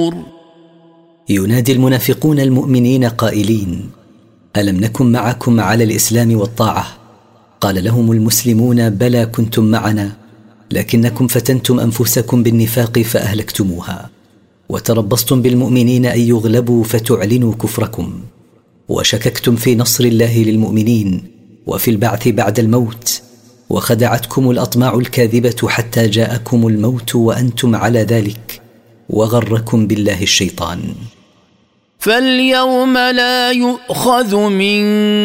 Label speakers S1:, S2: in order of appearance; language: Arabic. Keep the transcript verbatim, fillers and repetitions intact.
S1: ينادي المنافقون المؤمنين قائلين: ألم نكن معكم على الإسلام والطاعة؟ قال لهم المسلمون: بلى كنتم معنا، لكنكم فتنتم أنفسكم بالنفاق فأهلكتموها، وتربصتم بالمؤمنين أن يغلبوا فتعلنوا كفركم، وشككتم في نصر الله للمؤمنين وفي البعث بعد الموت، وخدعتكم الأطماع الكاذبة حتى جاءكم الموت وأنتم على ذلك، وغركم بالله الشيطان.
S2: فاليوم لا يؤخذ منكم